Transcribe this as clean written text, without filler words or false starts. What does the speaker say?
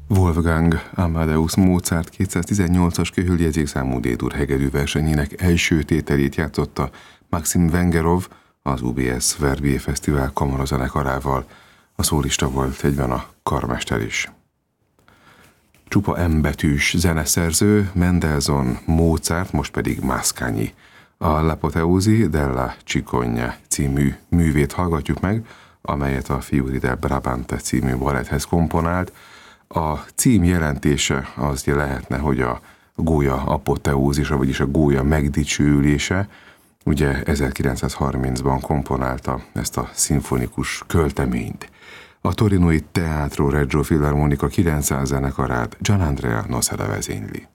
Wolfgang Amadeus Mozart 218-as köhöljegyzékszámú D-dur hegedű versenyének első tételét játszotta Maxim Vengerov az UBS Verbier Fesztivál kamarazenekarával. A szólista volt egyben a karmester is. Csupa M-betűs zeneszerző, Mendelssohn, Mozart, most pedig Mascagni. A L'Apoteosi della Cicogna című művét hallgatjuk meg, amelyet a Fiori del Brabante című baletthez komponált. A cím jelentése az lehetne, hogy a gólya apoteózisa, vagyis a gólya megdicsőülése. Ugye 1930-ban komponálta ezt a szimfonikus költeményt. A torinói Teatro Regio Filharmonica 900 zenekarát Gianandrea Noseda vezényli.